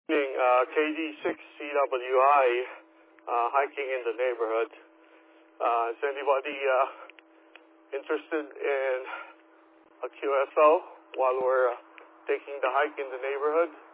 KD6CWI, hiking in the neighborhood. Is anybody interested in a QSO while we're taking the hike in the neighborhood?